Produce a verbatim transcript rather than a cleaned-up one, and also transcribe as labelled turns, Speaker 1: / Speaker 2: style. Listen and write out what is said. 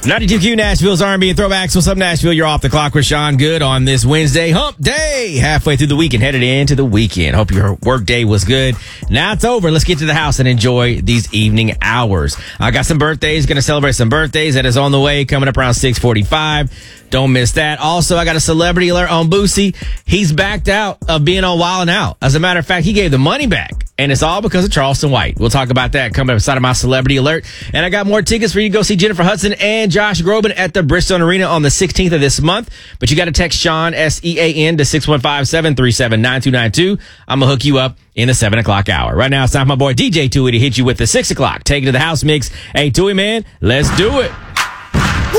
Speaker 1: ninety-two Q Nashville's R and B and throwbacks. What's up, Nashville? You're off the clock with Sean Good on this Wednesday hump day. Halfway through the week and headed into the weekend. Hope your work day was good. Now it's over. Let's get to the house and enjoy these evening hours. I got some birthdays. Going to celebrate some birthdays. That is on the way, coming up around six forty-five. Don't miss that. Also, I got a celebrity alert on Boosie. He's backed out of being on Wild 'N Out. As a matter of fact, he gave the money back. And it's all because of Charleston White. We'll talk about that coming up inside of my celebrity alert. And I got more tickets for you to go see Jennifer Hudson and Josh Groban at the Bristol Arena on the sixteenth of this month. But you got to text Sean, S E A N, to six one five, seven three seven, nine two nine two. I'm going to hook you up in the seven o'clock hour. Right now, it's time for my boy D J Tui to hit you with the six o'clock. Take it to the house mix. Hey, Tui, man, let's do it.